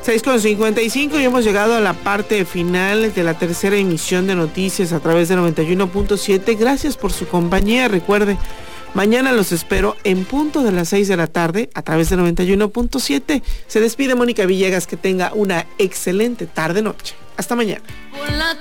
6:55 y hemos llegado a la parte final de la tercera emisión de noticias a través de 91.7. Gracias por su compañía. Recuerde, mañana los espero en punto de las 6 de la tarde a través de 91.7. Se despide Mónica Villegas. Que tenga una excelente tarde-noche. Hasta mañana.